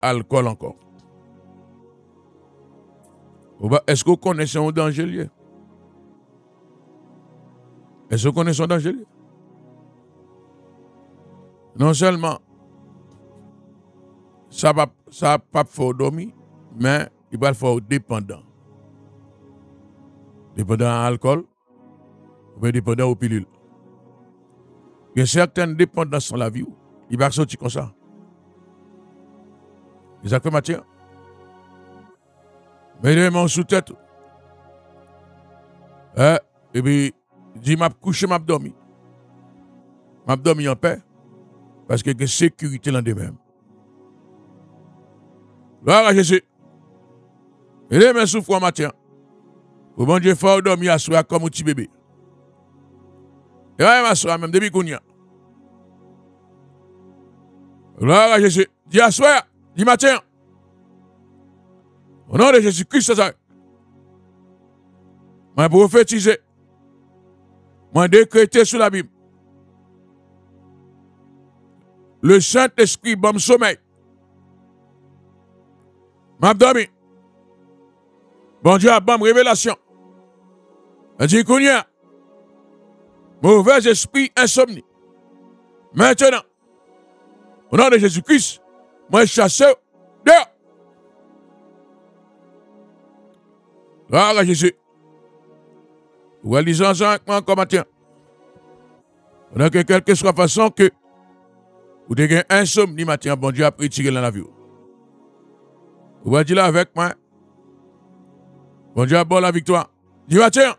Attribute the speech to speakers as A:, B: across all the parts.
A: alcool encore. Est-ce que vous connaissez un danger lié? Est-ce que vous connaissez un danger lié? Non seulement ça va pas faire dormir, mais il va faire dépendant. Dépendant à l'alcool, ou dépendant aux pilules. Il y a certaines dépendances dans la vie, il va sortir comme ça. Exactement, Mathieu. Mettez mon sous-tête. Et puis, dis m'a couché, m'a dormi. M'a dormi en paix. Parce que sécurité l'en de même. Gloire Jésus. Mettez mes souffles, Mathieu. Pour bon Dieu, faut dormir à soi comme un petit bébé. Et ouais, ma soeur, même depuis qu'on y a. Gloire à Jésus. Dis à soi, dis matin. Au nom de Jésus-Christ, ça. Moi, prophétiser. Moi, décréter sur la Bible. Le Saint-Esprit, bon sommeil. M'a dormi. Bon Dieu a bonne révélation. Elle dit qu'on y a. Mauvais esprit, insomnie. Maintenant, au nom de Jésus-Christ, moi, je chasse dehors. Gloire à Jésus. Ou à lisant ça avec moi en commentaire. On a que quelque soit façon que vous avez insomnie, matin, bon Dieu a retiré dans la vie. Vous va dire là avec moi. Bon Dieu a bon la victoire. Dis matin.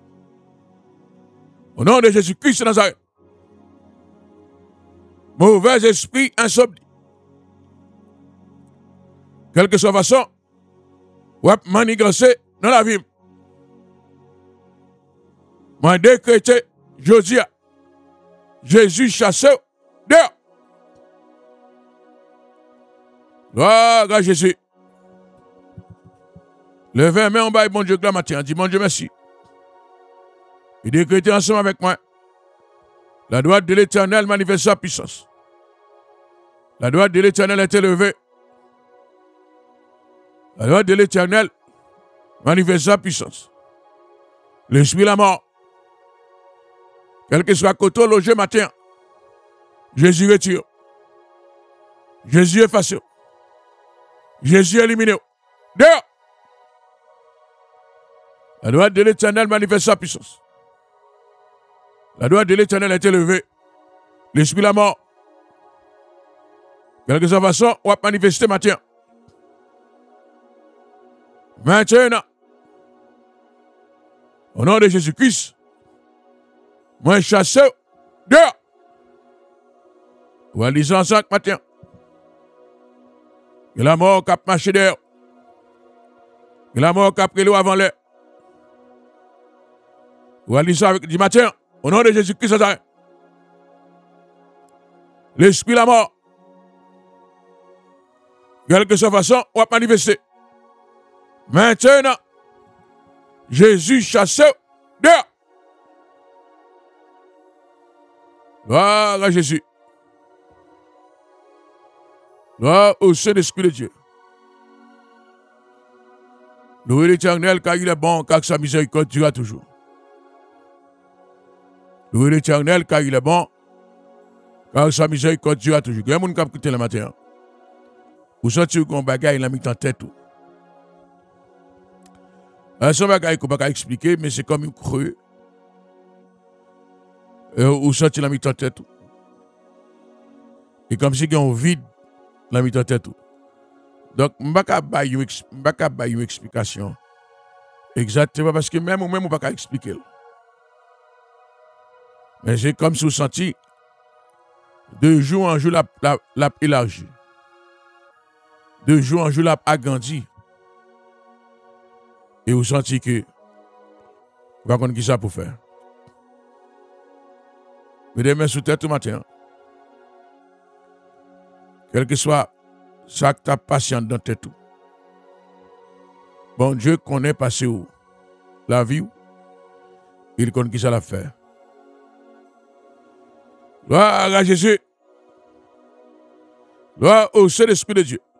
A: Au nom de Jésus-Christ de Nazareth. Mauvais esprit insomnie. Quelque soit façon, ou à manigancer dans la vie. Moi décrété, je dis, Jésus chasse dehors. Gloire à Jésus. Levez main en bas, bon Dieu, gloire matin. Dis, mon Dieu, merci. Et décrétez ensemble avec moi. La droite de l'Éternel manifeste sa puissance. La droite de l'Éternel est élevée. La droite de l'Éternel manifeste sa puissance. L'esprit la mort. Quel que soit côté logé matin, Jésus retire. Jésus efface. Jésus élimine. Dehors. La droite de l'Éternel manifeste sa puissance. La droite de l'Éternel est élevée. L'esprit la mort. Quelque soit façon, on va manifester matin. Maintenant, au nom de Jésus-Christ, moi chasse dehors. On va lire ensemble matin. Et la mort qui a marché dehors. Et la mort qui a pris l'eau avant l'heure. On va lire ça avec du matin. Au nom de Jésus-Christ, l'esprit la mort. Quelque soit façon, on va manifester. Maintenant, Jésus chasse dehors. Gloire à Jésus. Gloire au Saint-Esprit de Dieu. Louez l'Éternel car il est bon, car sa miséricorde durera toujours. Louez l'Éternel car il est bon, car sa miséricorde durera toujours. Il y a des gens qui ont écouté le matin. Vous sentez qu'on bagaille, il a mis en tête. Son bagaille qu'on ne peut pas expliquer, mais c'est comme une creux. Vous sentez la mis en tête. Et comme si il y a un vide, la mis en tête. Donc, je ne peux pas une explication. Exactement, parce que même on ne peut pas expliquer. Mais c'est comme si vous sentiez, de jour en jour, la élargie. De jour en jour, la agrandi. Et vous sentez que vous ne savez pas ça pour faire. Vous devez mettre sous tête tout matin. Quel que soit ça que tu as patient dans tête. Bon Dieu connaît passé où la vie, il connaît qui ça l'a fait. Gloire à Jésus. Gloire au Saint-Esprit de Dieu.